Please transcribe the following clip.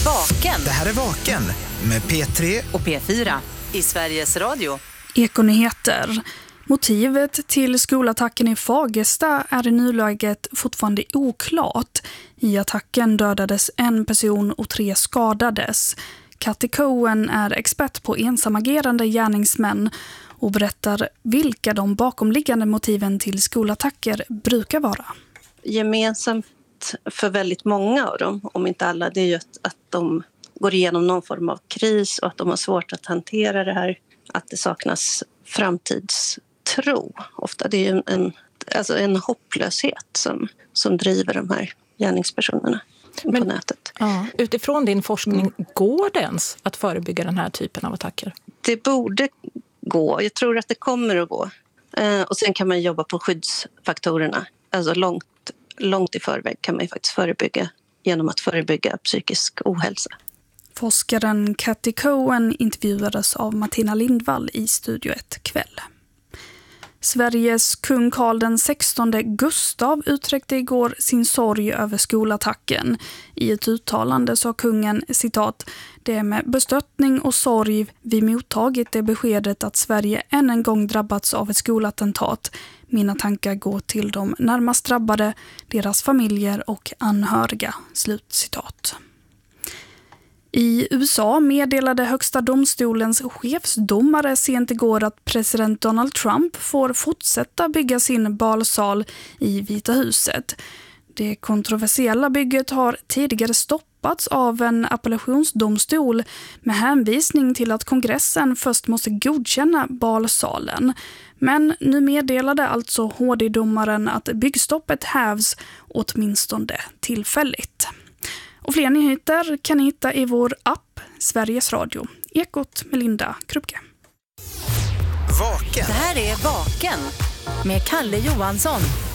Vaken. Det här är Vaken med P3 och P4 i Sveriges Radio. Ekonyheter. Motivet till skolattacken i Fagersta är i nuläget fortfarande oklart. I attacken dödades en person och 3 skadades. Katty Cohen är expert på ensamagerande gärningsmän och berättar vilka de bakomliggande motiven till skolattacker brukar vara. Gemensamt för väldigt många av dem, om inte alla, det är ju att de går igenom någon form av kris och att de har svårt att hantera det här. Att det saknas framtidstro. Ofta det är ju en hopplöshet som driver de här gärningspersonerna på nätet. Ja, utifrån din forskning, går det ens att förebygga den här typen av attacker? Det borde gå. Jag tror att det kommer att gå. Och sen kan man jobba på skyddsfaktorerna. Alltså långt i förväg kan man ju faktiskt förebygga genom att förebygga psykisk ohälsa. Forskaren Katty Cohen intervjuades av Martina Lindvall i Studio 1 kväll. Sveriges kung Carl den 16 Gustav uttryckte igår sin sorg över skolattacken. I ett uttalande sa kungen, citat, "Det är med bestörtning och sorg vi mottagit det beskedet att Sverige än en gång drabbats av ett skolattentat. Mina tankar går till de närmast drabbade, deras familjer och anhöriga." Slut citat. I USA meddelade högsta domstolens chefsdomare sent igår att president Donald Trump får fortsätta bygga sin balsal i Vita huset. Det kontroversiella bygget har tidigare stoppats av en appellationsdomstol med hänvisning till att kongressen först måste godkänna balsalen. Men nu meddelade alltså HD-domaren att byggstoppet hävs åtminstone tillfälligt. Och fler nyheter kan ni hitta i vår app Sveriges Radio. Ekot med Linda Krupke. Vaken. Det här är Vaken med Kalle Johansson.